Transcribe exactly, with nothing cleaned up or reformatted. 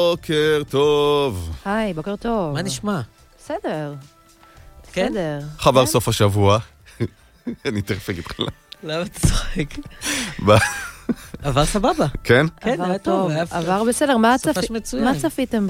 בוקר טוב. היי, בוקר טוב. מה נשמע? בסדר. כן? בסדר. חבר סוף השבוע. אני תכף אגיד לך. למה תצחק? ב- עבר סבבה. כן? כן, עבר היה טוב. טוב. היה עבר בסדר. מה סופש צפ- מצוין. מה צפיתם